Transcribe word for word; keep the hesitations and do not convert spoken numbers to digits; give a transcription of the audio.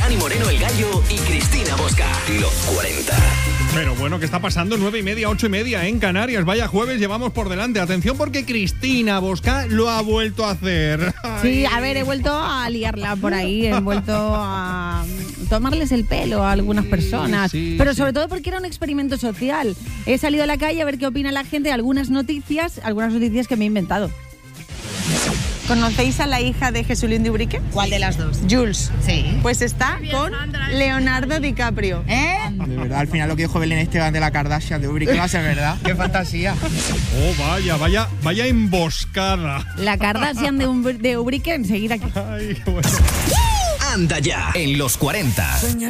Dani Moreno, El Gallo y Cristina Bosca. Los cuarenta. Pero bueno, ¿qué está pasando? Nueve y media, ocho y media en Canarias. Vaya jueves llevamos por delante. Atención porque Cristina Bosca lo ha vuelto a hacer. Sí, a ver, he vuelto a liarla por ahí. He vuelto a tomarles el pelo a algunas personas. Sí, pero sí. sobre todo porque era un experimento social. He salido a la calle a ver qué opina la gente de algunas noticias, algunas noticias que me he inventado. ¿Conocéis a la hija de Jesulín de Ubrique? ¿Cuál de las dos? Jules. Sí. Pues está con Leonardo DiCaprio. ¿Eh? De verdad, al final lo que dijo Belén Esteban de la Kardashian de Ubrique va a ser verdad. ¡Qué fantasía! Oh, vaya, vaya, vaya emboscada. La Kardashian de, un, de Ubrique enseguida aquí. Ay, qué bueno. Anda ya, en los cuarenta.